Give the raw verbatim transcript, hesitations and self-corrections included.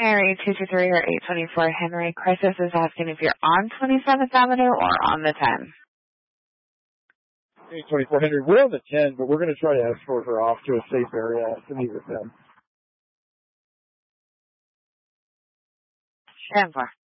Mary two two three or eight twenty-four Henry Crisis is asking if you're on twenty-seventh Avenue or on the ten. eight twenty-four Henry, we're on the ten, but we're going to try to escort her off to a safe area to meet with them. ten four.